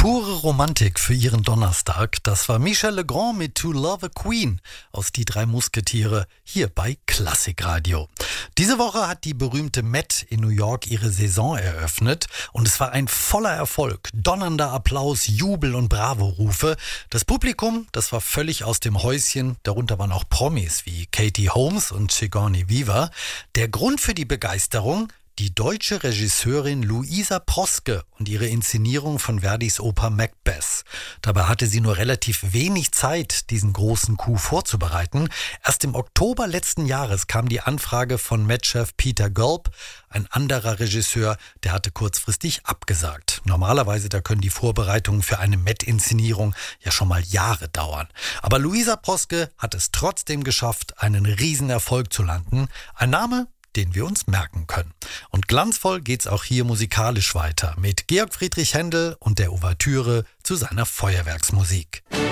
Pure Romantik für ihren Donnerstag, das war Michel Legrand mit To Love a Queen aus Die drei Musketiere hier bei Klassikradio. Diese Woche hat die berühmte Met in New York ihre Saison eröffnet und es war ein voller Erfolg. Donnernder Applaus, Jubel und Bravo-Rufe. Das Publikum, das war völlig aus dem Häuschen, darunter waren auch Promis wie Katie Holmes und Sigourney Weaver. Der Grund für die Begeisterung: die deutsche Regisseurin Luisa Proske und ihre Inszenierung von Verdis Oper Macbeth. Dabei hatte sie nur relativ wenig Zeit, diesen großen Coup vorzubereiten. Erst im Oktober letzten Jahres kam die Anfrage von Met-Chef Peter Gulp. Ein anderer Regisseur, der hatte kurzfristig abgesagt. Normalerweise, da können die Vorbereitungen für eine Met-Inszenierung ja schon mal Jahre dauern. Aber Luisa Proske hat es trotzdem geschafft, einen Riesenerfolg zu landen. Ein Name, den wir uns merken können. Und glanzvoll geht's auch hier musikalisch weiter mit Georg Friedrich Händel und der Ouvertüre zu seiner Feuerwerksmusik.